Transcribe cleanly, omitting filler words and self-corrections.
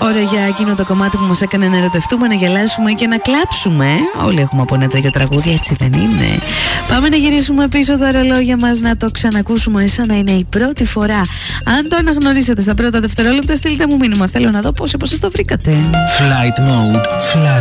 Ώρα για εκείνο το κομμάτι που μας έκανε να ερωτευτούμε, να γελάσουμε και να κλάψουμε. Όλοι έχουμε από ένα τέτοιο τραγούδι, έτσι δεν είναι? Πάμε να γυρίσουμε πίσω τα ρολόγια μας, να το ξανακούσουμε σαν να είναι η πρώτη φορά. Αν το αναγνωρίσατε στα πρώτα δευτερόλεπτα, στείλτε μου μήνυμα. Θέλω να δω πώς το βρήκατε. Flight mode.